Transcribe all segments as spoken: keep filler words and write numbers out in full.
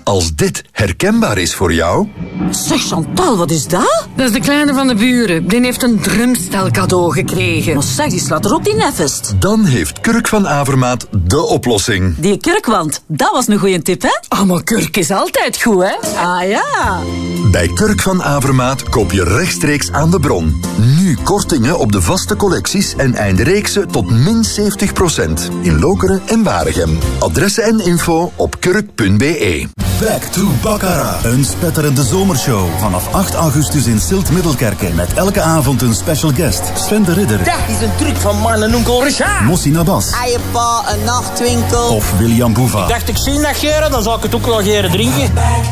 Als dit herkenbaar is voor jou... Zeg Chantal, wat is dat? Dat is de kleine van de buren. Die heeft een drumstel cadeau gekregen. Maar zeg, die slaat er op die neffest. Dan heeft Kurk van Avermaat de oplossing. Die kurkwand, dat was een goeie tip, hè? Ah, maar kurk is altijd goed, hè? Ah ja. Bij Kurk van Avermaat koop je rechtstreeks aan de bron. Nu kortingen op de vaste collecties en eindreeksen tot min zeventig procent. In Lokeren en Waregem. Adressen en info op kurk punt b e. Back to Baccarat. Een spetterende zomershow vanaf acht augustus in Silt-Middelkerken. Met elke avond een special guest. Sven de Ridder. Dat is een truc van mijn onkel Richard. Mossina Bas. Eiepa, een nachtwinkel. Of William Boeva. Ik dacht, ik zie dat geren, dan zal ik het ook wel geren drinken.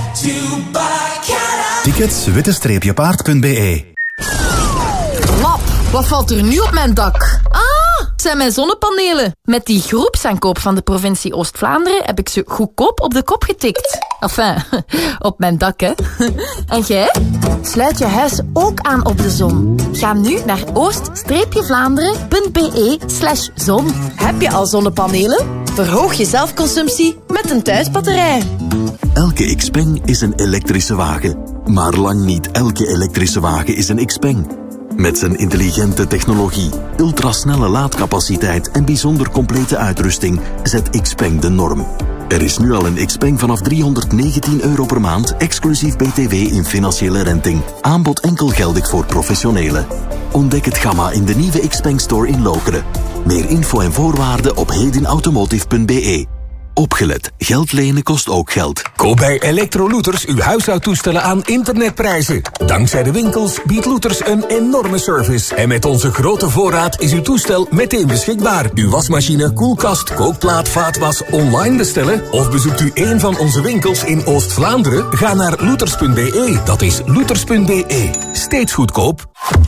Tickets witte-paard punt b e. Lap, wat valt er nu op mijn dak? Ah, het zijn mijn zonnepanelen. Met die groepsaankoop van de provincie Oost-Vlaanderen heb ik ze goedkoop op de kop getikt. Enfin, op mijn dak, hè. En jij? Sluit je huis ook aan op de zon. Ga nu naar oost-vlaanderen punt b e slash zon. Heb je al zonnepanelen? Verhoog je zelfconsumptie met een thuisbatterij. Elke Xpeng is een elektrische wagen. Maar lang niet elke elektrische wagen is een Xpeng. Met zijn intelligente technologie, ultrasnelle laadcapaciteit en bijzonder complete uitrusting zet Xpeng de norm. Er is nu al een Xpeng vanaf driehonderdnegentien euro per maand, exclusief B T W in financiële renting. Aanbod enkel geldig voor professionelen. Ontdek het gamma in de nieuwe Xpeng Store in Lokeren. Meer info en voorwaarden op hedinautomotive punt b e. Opgelet, geld lenen kost ook geld. Koop bij Electro-Looters uw huishoudtoestellen aan internetprijzen. Dankzij de winkels biedt Looters een enorme service. En met onze grote voorraad is uw toestel meteen beschikbaar. Uw wasmachine, koelkast, kookplaat, vaatwas online bestellen? Of bezoekt u een van onze winkels in Oost-Vlaanderen? Ga naar looters punt b e. Dat is looters punt b e. Steeds goedkoop.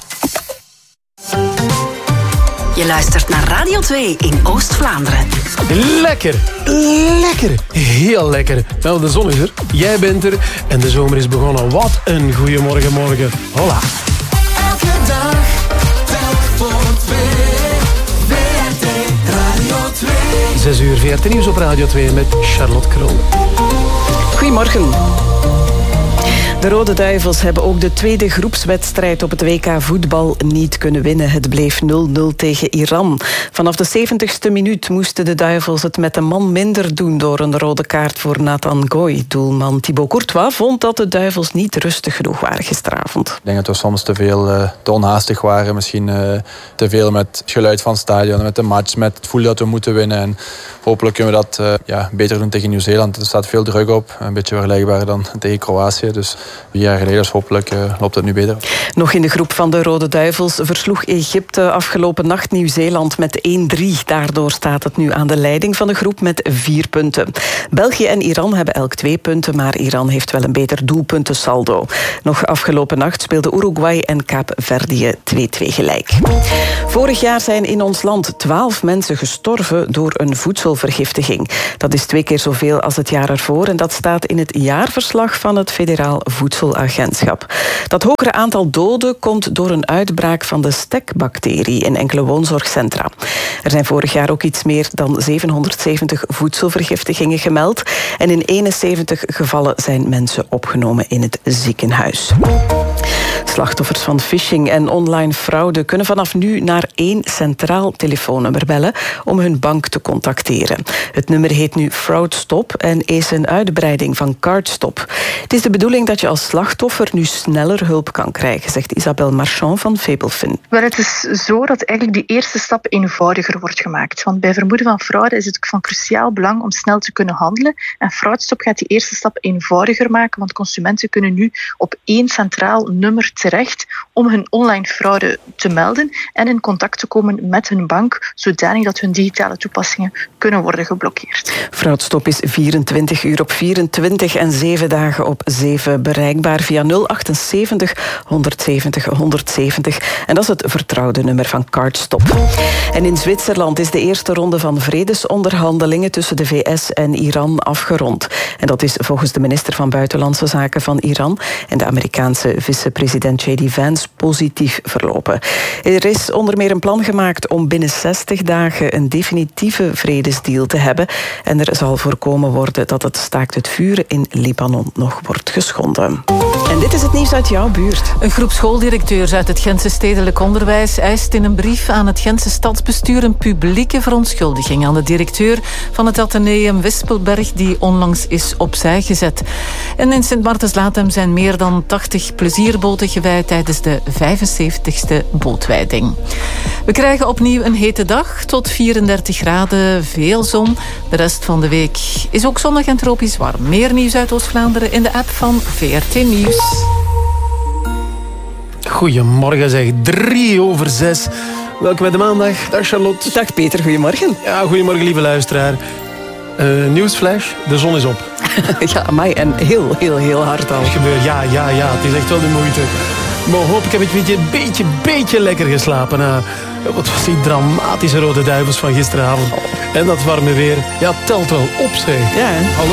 Je luistert naar Radio twee in Oost-Vlaanderen. Lekker, lekker, heel lekker. Nou, de zon is er, jij bent er en de zomer is begonnen. Wat een goeie morgen, morgen. Hola. Elke dag, telk voor twee. V R T Radio twee. zes uur V R T nieuws op Radio twee met Charlotte Kroon. Goedemorgen. De Rode Duivels hebben ook de tweede groepswedstrijd op het W K voetbal niet kunnen winnen. Het bleef nul nul tegen Iran. Vanaf de zeventigste minuut moesten de Duivels het met een man minder doen door een rode kaart voor Nathan Goy. Doelman Thibaut Courtois vond dat de Duivels niet rustig genoeg waren gisteravond. Ik denk dat we soms te veel uh, te onhaastig waren. Misschien uh, te veel met het geluid van het stadion, met de match, met het gevoel dat we moeten winnen. En hopelijk kunnen we dat uh, ja, beter doen tegen Nieuw-Zeeland. Er staat veel druk op, een beetje vergelijkbaar dan tegen Kroatië. Dus vier jaar geleden, dus hopelijk uh, loopt het nu beter. Nog in de groep van de Rode Duivels versloeg Egypte afgelopen nacht Nieuw-Zeeland met één drie. Daardoor staat het nu aan de leiding van de groep met vier punten. België en Iran hebben elk twee punten, maar Iran heeft wel een beter doelpuntensaldo. Nog afgelopen nacht speelden Uruguay en Kaapverdië twee twee gelijk. Vorig jaar zijn in ons land twaalf mensen gestorven door een voedselvergiftiging. Dat is twee keer zoveel als het jaar ervoor en dat staat in het jaarverslag van het Federaal Voedselagentschap. Dat hogere aantal doden komt door een uitbraak van de stekbacterie in enkele woonzorgcentra. Er zijn vorig jaar ook iets meer dan zevenhonderdzeventig voedselvergiftigingen gemeld en in eenenzeventig gevallen zijn mensen opgenomen in het ziekenhuis. Slachtoffers van phishing en online fraude kunnen vanaf nu naar één centraal telefoonnummer bellen om hun bank te contacteren. Het nummer heet nu FraudStop en is een uitbreiding van CardStop. Het is de bedoeling dat je als slachtoffer nu sneller hulp kan krijgen, zegt Isabelle Marchand van Fabelfin. Wel, het is zo dat eigenlijk die eerste stap eenvoudiger wordt gemaakt. Want bij vermoeden van fraude is het van cruciaal belang om snel te kunnen handelen. En FraudStop gaat die eerste stap eenvoudiger maken, want consumenten kunnen nu op één centraal nummer terecht om hun online fraude te melden en in contact te komen met hun bank, zodanig dat hun digitale toepassingen kunnen worden geblokkeerd. FraudStop is vierentwintig uur op vierentwintig en zeven dagen op zeven bereikbaar via nul achtenzeventig honderdzeventig honderdzeventig. En dat is het vertrouwde nummer van CardStop. En in Zwitserland is de eerste ronde van vredesonderhandelingen tussen de V S en Iran afgerond. En dat is volgens de minister van Buitenlandse Zaken van Iran en de Amerikaanse vicepresident president J D Vance positief verlopen. Er is onder meer een plan gemaakt om binnen zestig dagen een definitieve vredesdeal te hebben. En er zal voorkomen worden dat het staakt het vuren in Libanon nog wordt geschonden. En dit is het nieuws uit jouw buurt. Een groep schooldirecteurs uit het Gentse stedelijk onderwijs eist in een brief aan het Gentse stadsbestuur een publieke verontschuldiging aan de directeur van het Atheneum Wispelberg die onlangs is opzij gezet. En in Sint-Martens-Latem zijn meer dan tachtig plezierboten gewijd tijdens de vijfenzeventigste bootwijding. We krijgen opnieuw een hete dag tot vierendertig graden, veel zon. De rest van de week is ook zonnig en tropisch warm. Meer nieuws uit Oost-Vlaanderen in de app van V R T Nieuws. Goedemorgen zeg, drie over zes. Welkom bij de maandag. Dag Charlotte. Dag Peter, goedemorgen. Ja, goedemorgen lieve luisteraar. Uh, nieuwsflash, de zon is op. Ja, amai, en heel, heel, heel hard al. Het gebeurt, ja, ja, ja, het is echt wel de moeite. Maar hoop ik heb ik een beetje, beetje, beetje lekker geslapen. Na, wat was die dramatische Rode Duivels van gisteravond. En dat warme weer, ja, telt wel op zeg. Ja, hè? Hallo.